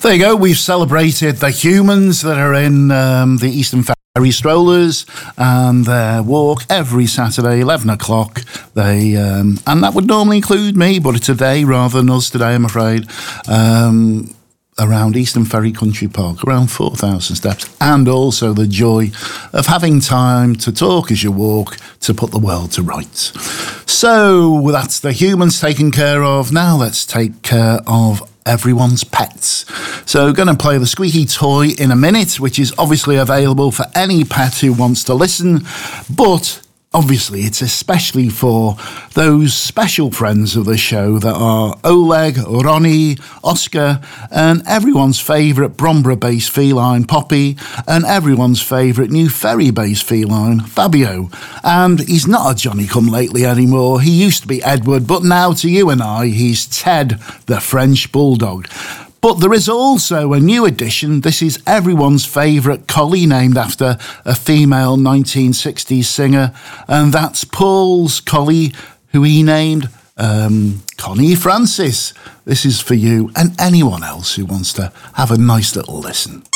There you go. We've celebrated the humans that are in the Eastern Ferry Strollers and their walk every Saturday, 11 o'clock. And that would normally include me, but it's a day rather than us today, I'm afraid. Around Eastern Ferry Country Park, around 4,000 steps, and also the joy of having time to talk as you walk to put the world to rights. So that's the humans taken care of. Now let's take care of everyone's pets. So going to play the squeaky toy in a minute, which is obviously available for any pet who wants to listen, but obviously, it's especially for those special friends of the show that are Oleg, Ronnie, Oscar, and everyone's favourite Bromborough-based feline, Poppy, and everyone's favourite New Ferry-based feline, Fabio. And he's not a Johnny-come-lately anymore. He used to be Edward, but now to you and I, he's Ted, the French Bulldog. But there is also a new addition. This is everyone's favourite collie, named after a female 1960s singer, and that's Paul's collie, who he named Connie Francis. This is for you and anyone else who wants to have a nice little listen.